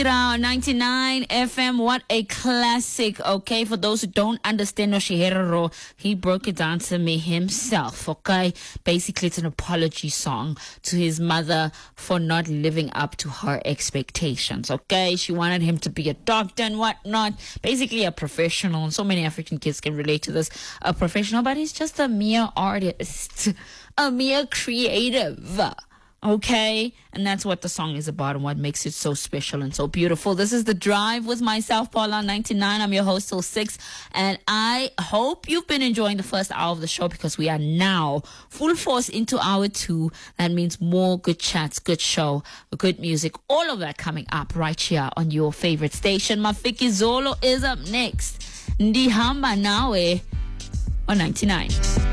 Around 99 FM, what a classic. Okay, for those who don't understand Yoshihiro, he broke it down to me himself. Okay, basically it's an apology song to his mother for not living up to her expectations. Okay, she wanted him to be a doctor and whatnot, basically a professional, and so many African kids can relate to this. A professional, but he's just a mere artist, a mere creative. Okay, and that's what the song is about and what makes it so special and so beautiful. This is The Drive with myself, Paula 99. I'm your host till 6, and I hope you've been enjoying the first hour of the show, because we are now full force into hour 2. That means more good chats, good show, good music, all of that coming up right here on your favorite station. Mafiki Zolo is up next. Ndihamba nawe on 99.